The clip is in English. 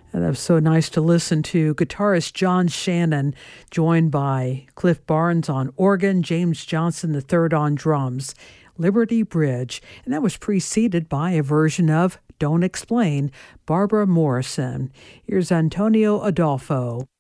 And that was so nice to listen to. Guitarist John Shannon, joined by Cliff Barnes on organ, James Johnson III on drums. Liberty Bridge, and that was preceded by a version of Don't Explain, Barbara Morrison. Here's Antonio Adolfo.